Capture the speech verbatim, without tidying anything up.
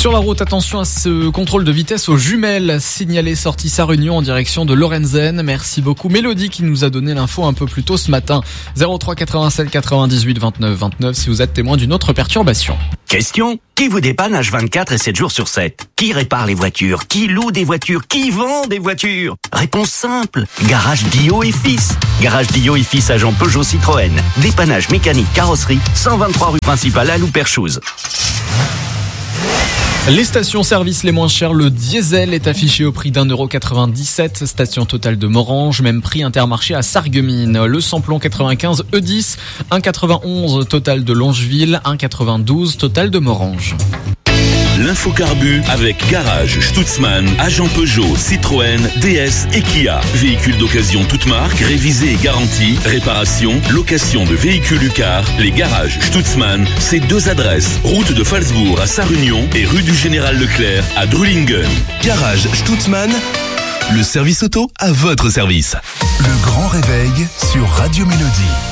Sur la route, attention à ce contrôle de vitesse aux jumelles signalé sortie Sarre-Union en direction de Lorenzen. Merci beaucoup Mélodie qui nous a donné l'info un peu plus tôt ce matin. zéro trois quatre-vingt-sept quatre-vingt-dix-huit vingt-neuf vingt-neuf si vous êtes témoin d'une autre perturbation. Question: qui vous dépanne H vingt-quatre et sept jours sur sept? Qui répare les voitures? Qui loue des voitures? Qui vend des voitures? Réponse simple: Garage Dio et Fils. Garage Dio et Fils, agent Peugeot Citroën. Dépannage mécanique, carrosserie, cent vingt-trois rue principale à Louperchouse. Les stations-service les moins chères, le diesel est affiché au prix d'un euro quatre-vingt-dix-sept. Station Total de Morange, même prix Intermarché à Sarreguemines. Le samplon quatre-vingt-quinze E dix, un virgule quatre-vingt-onze Total de Longeville, un virgule quatre-vingt-douze Total de Morange. L'infocarbu avec Garage Stutzmann, agent Peugeot, Citroën, D S et Kia. Véhicules d'occasion toute marque, révisés et garantis, réparation, location de véhicules Ucar. Les Garages Stutzmann, c'est deux adresses. Route de Falsbourg à Sarre-Union et rue du Général Leclerc à Drulingen. Garage Stutzmann, le service auto à votre service. Le grand réveil sur Radio Mélodie.